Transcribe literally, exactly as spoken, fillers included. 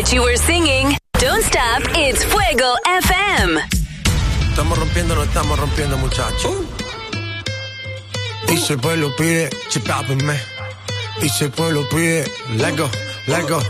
bet you were singing. Don't stop, it's Fuego F M. Estamos rompiendo, no estamos rompiendo, muchachos. Y si el pueblo pide, chipápenme. Y si el pueblo pide, let go, let go.